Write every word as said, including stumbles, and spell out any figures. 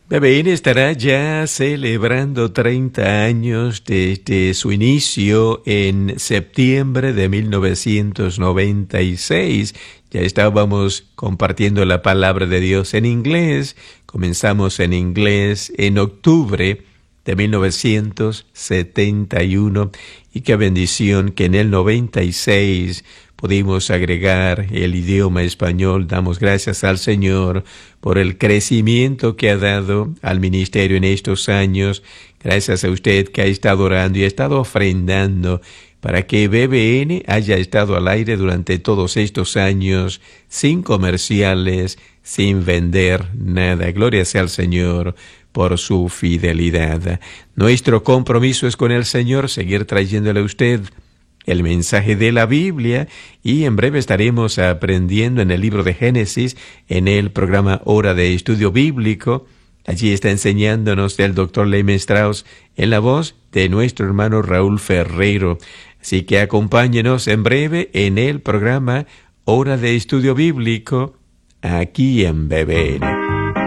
B B N estará ya celebrando treinta años desde su inicio en septiembre de mil novecientos noventa y seis. Ya estábamos compartiendo la palabra de Dios en inglés. Comenzamos en inglés en octubre de mil novecientos setenta y uno. Y qué bendición que en el noventa y seis pudimos agregar el idioma español. Damos gracias al Señor por el crecimiento que ha dado al ministerio en estos años. Gracias a usted que ha estado orando y ha estado ofrendando para que B B N haya estado al aire durante todos estos años, sin comerciales, sin vender nada. Gloria sea al Señor por su fidelidad. Nuestro compromiso es con el Señor, seguir trayéndole a usted el mensaje de la Biblia, y en breve estaremos aprendiendo en el libro de Génesis, en el programa Hora de Estudio Bíblico. Allí está enseñándonos el doctor Lehman Strauss en la voz de nuestro hermano Raúl Ferreiro. Así que acompáñenos en breve en el programa Hora de Estudio Bíblico, aquí en B B N.